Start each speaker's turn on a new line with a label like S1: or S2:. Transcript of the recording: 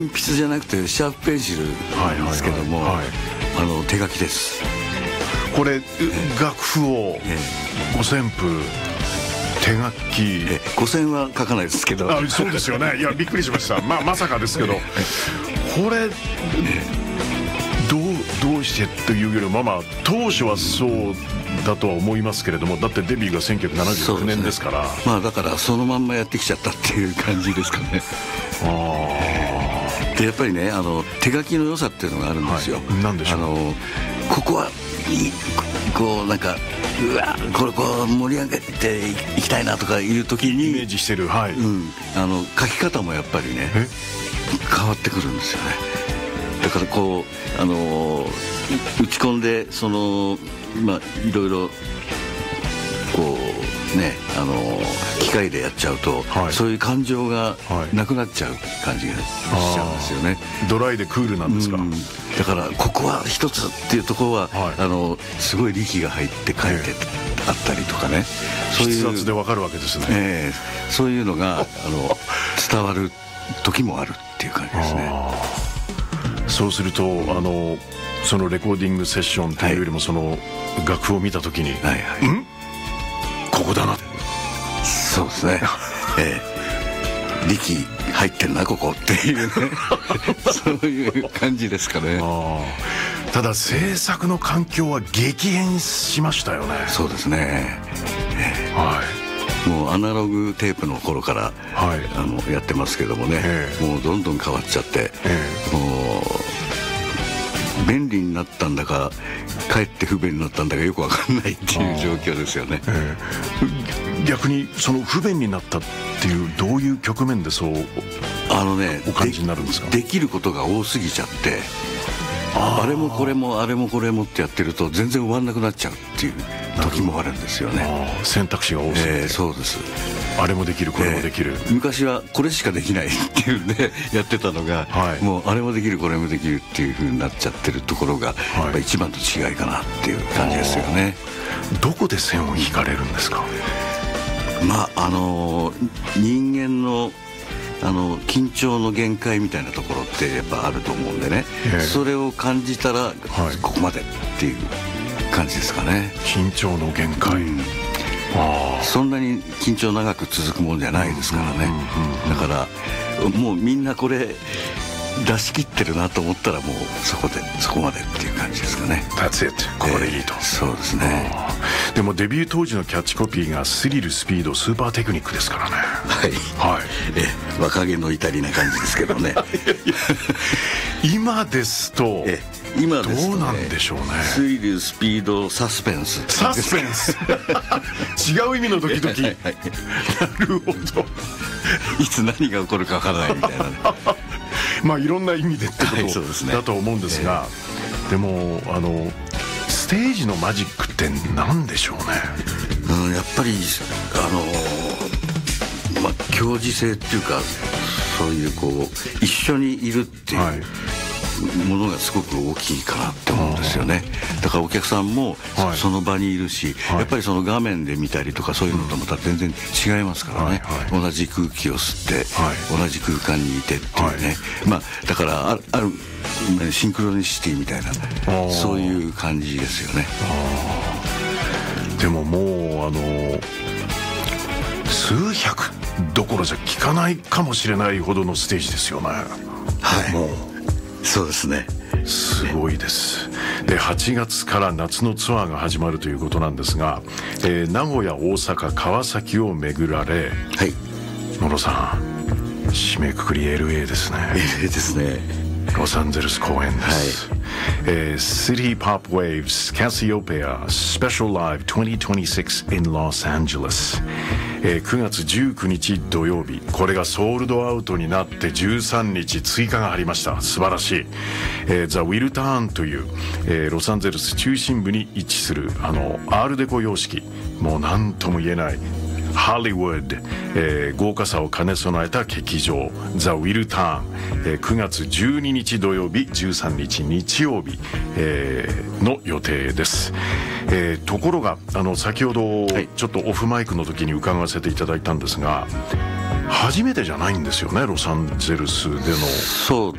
S1: 鉛筆じゃなくてシャープペンシルなんですけども、手書きです。
S2: これ楽譜を五線譜手書き
S1: 五線は書かないですけど。
S2: そうですよね。いやびっくりしました。まさかですけど、これどうしてというよりも当初はそうだとは思いますけれども、だってデビューが1979年ですから、
S1: だからそのまんまやってきちゃったっていう感じですかね。でやっぱりね手書きの良さっていうのがあるんですよ。
S2: 何でしょう。
S1: ここはこうなんかこれこう盛り上げていきたいなとかいう時に
S2: イメージしてる、
S1: 書き方もやっぱりね変わってくるんですよね。だからこう打ち込んでいろいろこうね機械でやっちゃうと、そういう感情がなくなっちゃう感じがしちゃうんですよね。
S2: ドライでクールなんですか。
S1: だからここは一つっていうところは、すごい力が入って書いてあったりとかね、そういう
S2: 筆圧でわかるわけですね。
S1: そういうのが伝わる時もあるっていう感じですね。
S2: そうするとそのレコーディングセッションというよりもその楽譜を見た時にここだな。
S1: そうですね。力入ってるなここっていうねそういう感じですかね。
S2: ただ制作の環境は激変しましたよね。
S1: そうですね。もうアナログテープの頃からやってますけどもね、もうどんどん変わっちゃって、もう便利になったんだかかえって不便になったんだかよく分かんないっていう状況ですよね。
S2: 逆にその不便になったっていうどういう局面でそうお感じになるんですか。
S1: できることが多すぎちゃって、あれもこれもあれもこれもってやってると全然終わんなくなっちゃうっていう時もあるんですよね。
S2: 選択肢が多すぎて、
S1: そうです。
S2: あれもできるこれもできる、
S1: 昔はこれしかできないっていうんでやってたのが、もうあれもできるこれもできるっていう風になっちゃってるところが、やっぱ一番の違いかなっていう感じですよね。
S2: どこで線を引かれるんですか。
S1: 人間の緊張の限界みたいなところってやっぱあると思うんでね、それを感じたらここまでっていう感じですかね。
S2: 緊張の限界、
S1: そんなに緊張長く続くもんじゃないですからね。だからもうみんなこれ出し切ってるなと思ったらもうそこまでっていう感じですかね。
S2: That's it ここでいいと、
S1: そうですね。
S2: でもデビュー当時のキャッチコピーがスリルスピードスーパーテクニックですからね。
S1: 若気の至りな感じですけどね
S2: 今ですとどうなんでしょうね。
S1: スリルスピードサスペンス
S2: 違う意味のドキドキなるほど
S1: いつ何が起こるかわからないみたいなね
S2: いろんな意味でってことだと思うんですが、でもステージのマジックって何でしょうね。
S1: やっぱり共時性っていうか、そういう一緒にいるっていうものがすごく大きいかなって思うんですよね。だからお客さんもその場にいるし、やっぱりその画面で見たりとかそういうのとまた全然違いますからね。同じ空気を吸って同じ空間にいてっていうね、だからあるシンクロニシティみたいなそういう感じですよね。
S2: でももう数百どころじゃ効かないかもしれないほどのステージですよね。もう
S1: そうですね。
S2: すごいです。で8月から夏のツアーが始まるということなんですが、名古屋大阪川崎を巡られ、野呂さん締めくくり LA ですね。
S1: LA ですね。
S2: ロサンゼルス公演です。City Pop Waves Cassiopeia Special Live 2026 in Los Angeles、9月19日土曜日、これがソールドアウトになって13日追加がありました。素晴らしい。ザ・ウィルターンという、ロサンゼルス中心部に位置するアールデコ様式、もう何とも言えないハリウッド、豪華さを兼ね備えた劇場ザ・ウィルターン、9月12日土曜日13日日曜日、の予定です。ところが先ほどちょっとオフマイクの時に伺わせていただいたんですが、初めてじゃないんですよね、ロサンゼルスでの。
S1: そう